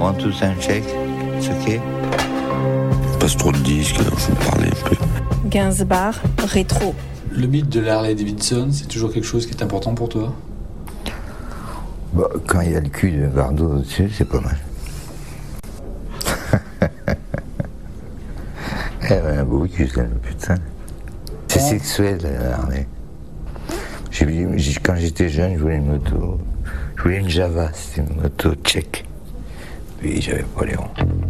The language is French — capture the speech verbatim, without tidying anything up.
One, two, sound check. It's okay. Passe trop de disques, alors faut parler un peu. Gainsbourg, rétro. Le mythe de Harley Davidson, c'est toujours quelque chose qui est important pour toi? Bah, quand il y a le cul de Bardot dessus, c'est pas mal. Elle avait un beau cul, celle, putain. C'est oh. Sexuel, la Harley. J'ai vu, quand j'étais jeune, je voulais une moto. Je voulais une Java, c'était une moto tchèque. Puis j'avais pas les ronds.